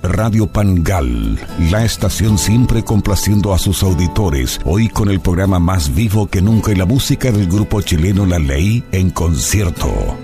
Radio Pangal, la estación siempre complaciendo a sus auditores, hoy con el programa más vivo que nunca y la música del grupo chileno La Ley en concierto.